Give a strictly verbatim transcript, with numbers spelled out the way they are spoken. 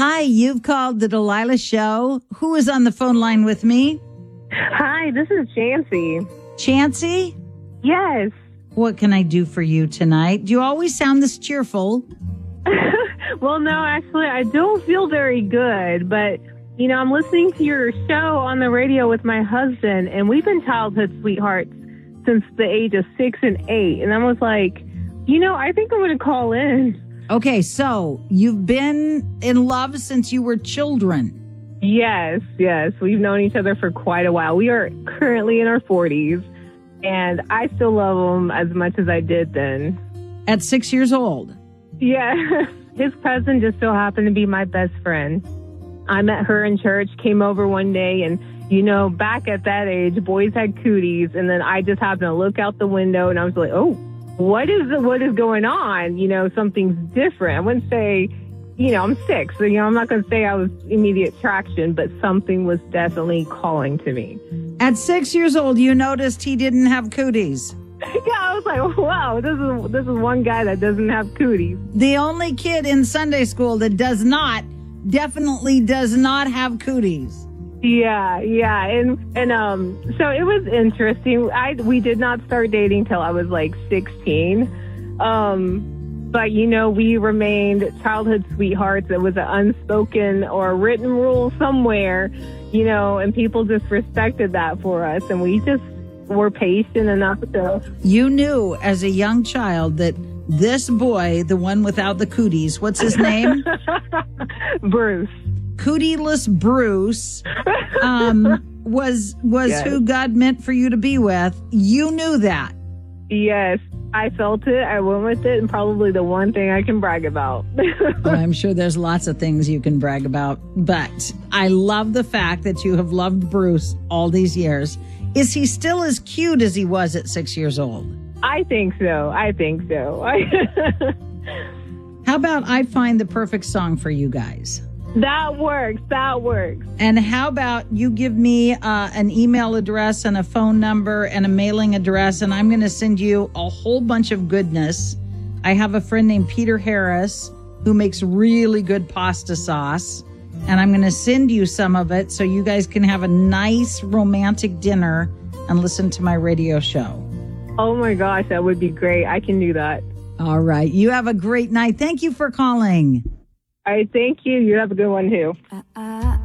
Hi, you've called the Delilah Show. Who is on the phone line with me? Hi, this is Chancy. Chancy? Yes. What can I do for you tonight? Do you always sound this cheerful? Well, no, actually, I don't feel very good, but, you know, I'm listening to your show on the radio with my husband, and we've been childhood sweethearts since the age of six and eight, and I was like, you know, I think I'm going to call in. Okay, so you've been in love since you were children. Yes, yes. We've known each other for quite a while. We are currently in our forties, and I still love him as much as I did then. At six years old? Yeah. His cousin just so happened to be my best friend. I met her in church, came over one day, and, you know, back at that age, boys had cooties, and then I just happened to look out the window, and I was like, oh, what is what is going on? You know, something's different. I wouldn't say, you know, I'm six, so, you know, I'm not going to say I was immediate attraction, but something was definitely calling to me. At six years old, you noticed he didn't have cooties. Yeah, I was like, wow, this is this is one guy that doesn't have cooties. The only kid in Sunday school that does not, definitely does not have cooties. Yeah, yeah, and and um, so it was interesting. I we did not start dating till I was like sixteen, um, but you know we remained childhood sweethearts. It was an unspoken or a written rule somewhere, you know, and people just respected that for us, and we just were patient enough to. You knew as a young child that this boy, the one without the cooties, what's his name? Bruce. Cootieless Bruce um, was was yes. who God meant for you to be with. You knew that. Yes, I felt it. I went with it, and probably the one thing I can brag about. Well, I'm sure there's lots of things you can brag about, but I love the fact that you have loved Bruce all these years. Is he still as cute as he was at six years old? I think so. I think so. How about I find the perfect song for you guys? That works. That works. And how about you give me uh, an email address and a phone number and a mailing address, and I'm going to send you a whole bunch of goodness. I have a friend named Peter Harris who makes really good pasta sauce, and I'm going to send you some of it so you guys can have a nice romantic dinner and listen to my radio show. Oh, my gosh, that would be great. I can do that. All right. You have a great night. Thank you for calling. All right, thank you. You have a good one, too. I, I